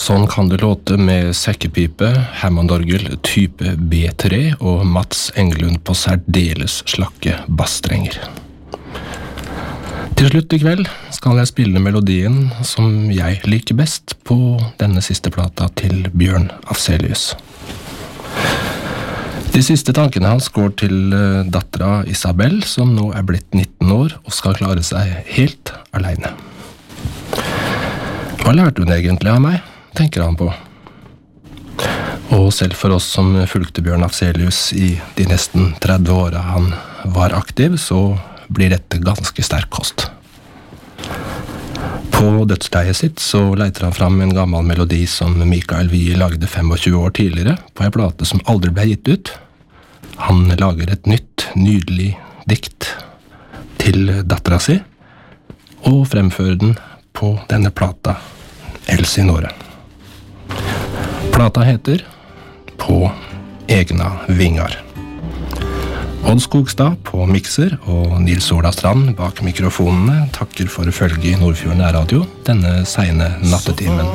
Sånn kan det låte med sekkepipe, Hammondorgel type B3 og Mats Englund på særdeles slakke bassstrenger. Til slutt i kveld skal jeg spille melodien som jeg liker best på denne siste plata til Bjørn Afzelius. De siste tankene hans går til dattera Isabel, som nå er blitt 19 år og skal klare seg helt alene. Hva lærte hun egentlig av meg, tenker han på. Og selv for oss som fulgte Bjørn Afzelius i de nesten 30 årene han var aktiv, så blir dette ganske sterk kost. På dødsleiet sitt så leiter han fram en gammel melodi som Mikael Wiehe lagde 25 år tidligere på en plate som aldri ble gitt ut. Han lager et nytt, nydelig dikt til dattera si, og fremfører den på denne plata, Elsinore. Plata heter På egna vingar. Odd Skogstad på mikser og Nils Ola Strand bak mikrofonene takker for følge i Nordfjord Nærradio denne sene nattetimen.